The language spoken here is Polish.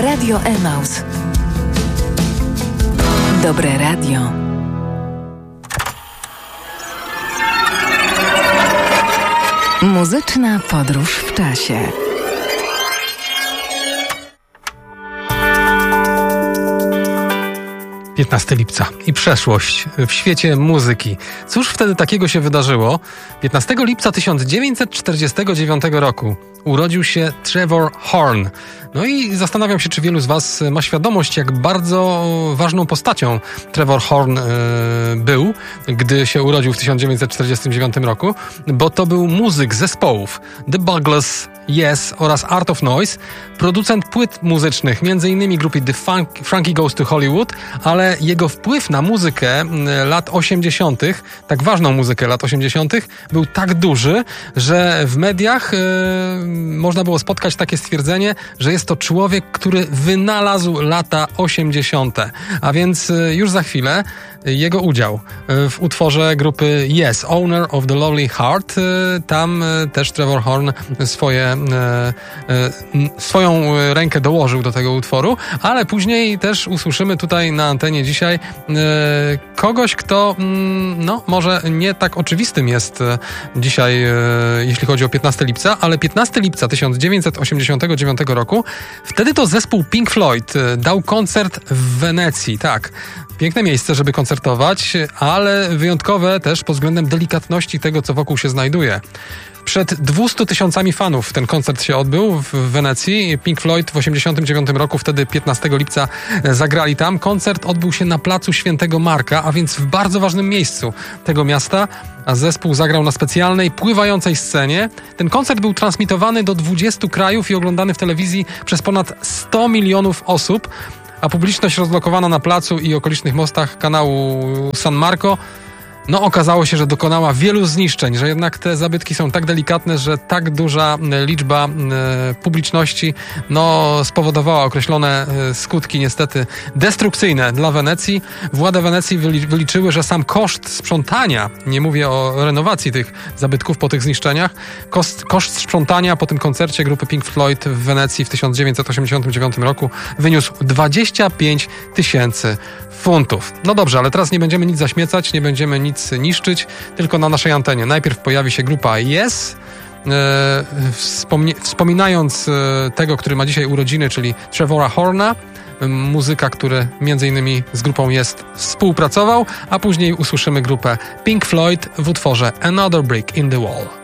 Radio Emaus. Dobre radio. Muzyczna podróż w czasie. Piętnasty lipca i przeszłość w świecie muzyki. Cóż wtedy takiego się wydarzyło? 15 lipca 1949 roku urodził się Trevor Horn. No i zastanawiam się, czy wielu z was ma świadomość, jak bardzo ważną postacią Trevor Horn był, gdy się urodził w 1949 roku, bo to był muzyk zespołów The Buggles, Yes oraz Art of Noise, producent płyt muzycznych, m.in. grupy The Frankie Goes to Hollywood, ale jego wpływ na muzykę lat 80., tak ważną muzykę lat 80., był tak duży, że w mediach można było spotkać takie stwierdzenie, że jest to człowiek, który wynalazł lata 80., a więc już za chwilę jego udział w utworze grupy Yes, Owner of the Lonely Heart. Tam też Trevor Horn swoją rękę dołożył do tego utworu, ale później też usłyszymy tutaj na antenie dzisiaj kogoś, kto może nie tak oczywistym jest dzisiaj, jeśli chodzi o 15 lipca, ale 15 lipca 1989 roku, wtedy to zespół Pink Floyd dał koncert w Wenecji, tak. Piękne miejsce, żeby koncertować, ale wyjątkowe też pod względem delikatności tego, co wokół się znajduje. Przed 200 000 fanów ten koncert się odbył w Wenecji. Pink Floyd w 1989 roku, wtedy 15 lipca zagrali tam. Koncert odbył się na placu Świętego Marka, a więc w bardzo ważnym miejscu tego miasta, a zespół zagrał na specjalnej, pływającej scenie. Ten koncert był transmitowany do 20 krajów i oglądany w telewizji przez ponad 100 milionów osób, a publiczność rozlokowana na placu i okolicznych mostach kanału San Marco okazało się, że dokonała wielu zniszczeń, że jednak te zabytki są tak delikatne, że tak duża liczba publiczności spowodowała określone skutki niestety destrukcyjne dla Wenecji. Władze Wenecji wyliczyły, że sam koszt sprzątania, nie mówię o renowacji tych zabytków po tych zniszczeniach, koszt sprzątania po tym koncercie grupy Pink Floyd w Wenecji w 1989 roku wyniósł 25 000 funtów. No dobrze, ale teraz nie będziemy nic zaśmiecać, nie będziemy nic niszczyć, tylko na naszej antenie. Najpierw pojawi się grupa Yes, wspominając tego, który ma dzisiaj urodziny, czyli Trevora Horna, muzyka, który m.in. z grupą Yes współpracował, a później usłyszymy grupę Pink Floyd w utworze Another Brick in the Wall.